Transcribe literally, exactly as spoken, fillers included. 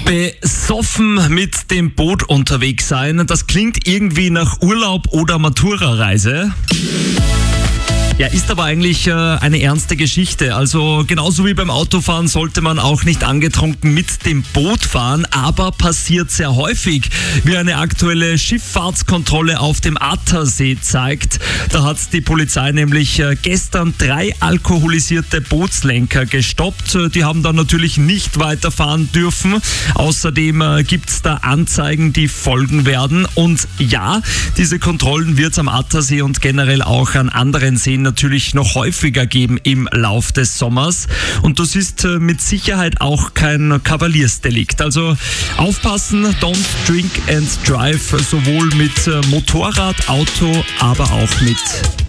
Besoffen mit dem Boot unterwegs sein, das klingt irgendwie nach Urlaub oder Matura-Reise. Ja, ist aber eigentlich äh, eine ernste Geschichte. Also genauso wie beim Autofahren sollte man auch nicht angetrunken mit dem Boot fahren, aber passiert sehr häufig, wie eine aktuelle Schifffahrtskontrolle auf dem Attersee zeigt. Da hat die Polizei nämlich äh, gestern drei alkoholisierte Bootslenker gestoppt. Die haben dann natürlich nicht weiterfahren dürfen. Außerdem äh, gibt es da Anzeigen, die folgen werden. Und ja, diese Kontrollen wird es am Attersee und generell auch an anderen Seen natürlich noch häufiger geben im Lauf des Sommers. Und das ist äh, mit Sicherheit auch kein Kavaliersdelikt. Also aufpassen, don't drink and drive, sowohl mit äh, Motorrad, Auto, aber auch mit